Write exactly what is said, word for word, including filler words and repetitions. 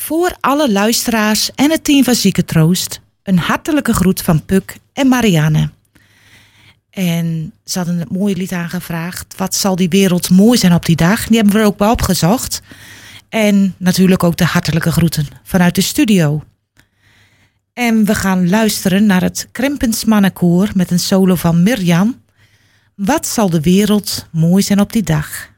Voor alle luisteraars en het team van Ziekentroost een hartelijke groet van Puk en Marianne. En ze hadden het mooie lied aangevraagd. Wat zal die wereld mooi zijn op die dag? Die hebben we er ook bij opgezocht. En natuurlijk ook de hartelijke groeten vanuit de studio. En we gaan luisteren naar het Krempens Mannenkoor met een solo van Mirjam. Wat zal de wereld mooi zijn op die dag?